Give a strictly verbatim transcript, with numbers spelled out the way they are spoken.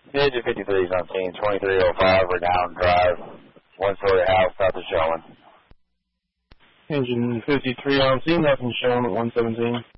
Engine fifty-three is on scene, twenty-three oh five, Redound Drive, one-story house, south of Showman. Engine fifty-three on scene, nothing showing at one seventeen.